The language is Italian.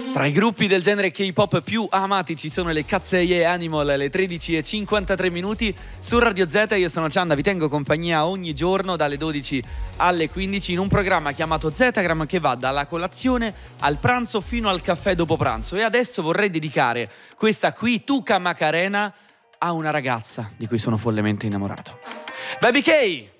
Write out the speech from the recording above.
Tra i gruppi del genere K-pop più amati ci sono le Katseye Animal alle 13:53 su Radio Z. Io sono Chanda, vi tengo compagnia ogni giorno dalle 12 alle 15 in un programma chiamato Zetagram che va dalla colazione al pranzo fino al caffè dopo pranzo. E adesso vorrei dedicare questa qui, Tuca Macarena, a una ragazza di cui sono follemente innamorato. Baby K!